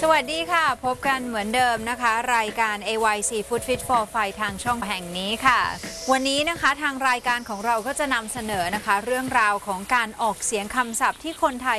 วัสดีค่ะพบกันเหมือนเดิมนะคะรายการ AYC Food Fit for Fight ทางช่องแห่งนี้ค่ะวันนี้นะคะทางรายการของเราก็จะนำเสนอนะคะเรื่องราวของการออกเสียงคำศัพท์ที่คนไทย